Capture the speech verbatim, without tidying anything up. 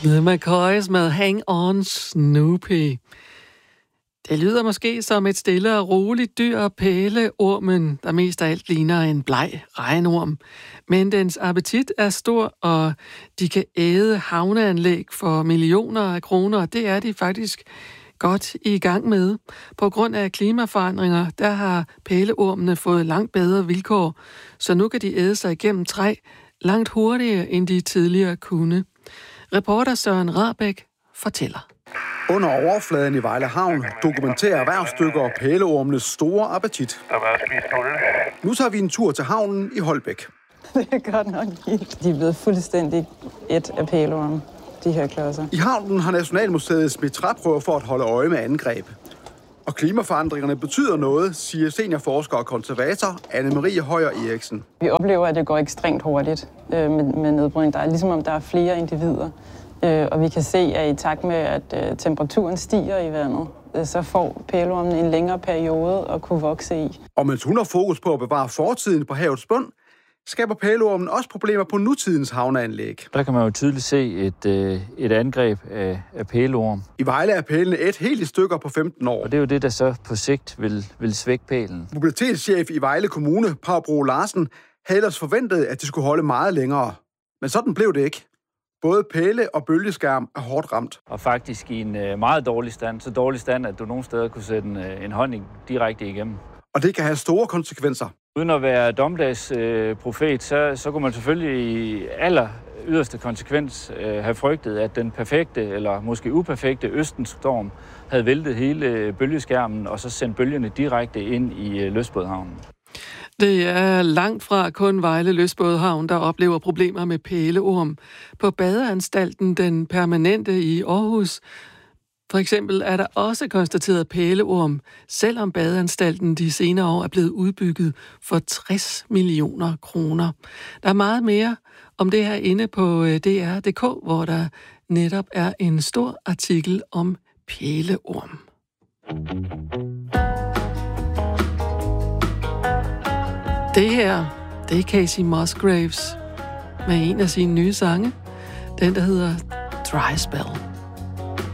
The McCoys med Hang On Snoopy. Det lyder måske som et stille og roligt dyr, pæleormen, der mest af alt ligner en bleg regnorm. Men dens appetit er stor, og de kan æde havneanlæg for millioner af kroner. Det er de faktisk godt i gang med. På grund af klimaforandringer, der har pæleormene fået langt bedre vilkår, så nu kan de æde sig igennem træ langt hurtigere, end de tidligere kunne. Reporter Søren Rahbek fortæller. Under overfladen i Vejle Havn dokumenterer erhvervsdykkere pæleormenes store appetit. Nu tager vi en tur til havnen i Holbæk. Det er godt nok vildt. De er blevet fuldstændig et af pæleormen, de her klodser. I havnen har Nationalmuseet smidt træprøver for at holde øje med angreb. Og klimaforandringerne betyder noget, siger seniorforsker og konservator Anne-Marie Højer Eriksen. Vi oplever, at det går ekstremt hurtigt øh, med, med nedbrydning. Der er ligesom om der er flere individer. Øh, og vi kan se, at i takt med, at øh, temperaturen stiger i vandet, øh, så får pæleormen en længere periode at kunne vokse i. Og mens hun har fokus på at bevare fortiden på havets bund, skaber pæleormen også problemer på nutidens havneanlæg. Der kan man jo tydeligt se et, øh, et angreb af, af pæleorm. I Vejle er pælene et helt i stykker på femten år. Og det er jo det, der så på sigt vil, vil svække pælen. Mobilitetschef i Vejle Kommune, Pau Bro Larsen, havde ellers forventet, at de skulle holde meget længere. Men sådan blev det ikke. Både pæle og bølgeskærm er hårdt ramt. Og faktisk i en øh, meget dårlig stand. Så dårlig stand, at du nogle steder kunne sætte en, øh, en hånd direkte igennem. Og det kan have store konsekvenser. Uden at være dommedagsprofet, øh, så, så kunne man selvfølgelig i aller yderste konsekvens øh, have frygtet, at den perfekte, eller måske uperfekte østenstorm havde væltet hele bølgeskærmen, og så sendt bølgerne direkte ind i øh, Lystbådehavnen. Det er langt fra kun Vejle Lystbådehavn, der oplever problemer med pæleorm. På badeanstalten Den Permanente i Aarhus, for eksempel, er der også konstateret pæleorm, selvom badeanstalten de senere år er blevet udbygget for tres millioner kroner. Der er meget mere om det her inde på D R punktum d k, hvor der netop er en stor artikel om pæleorm. Det her, det er Casey Musgraves med en af sine nye sange, den der hedder Dry Spell.